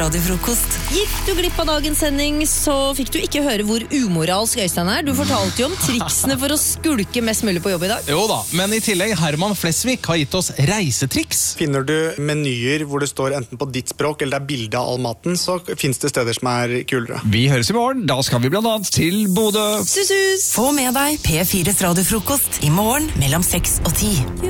Radiofrokost. Gikk du glipp av dagens sending, så fikk du ikke høre hvor umoralsk Øystein er. Du fortalte jo om triksene for å skulke mest mulig på jobb i dag. Jo da, men i tillegg Herman Flesvig har gitt oss reisetriks. Finner du menyer hvor det står enten på ditt språk eller det er bilde av all maten, så finnes det steder som er kulere. Vi høres i morgen. Da skal vi blant annet til Bodø. Sus! Få med deg P4s radiofrokost i morgen mellom 6 og 10.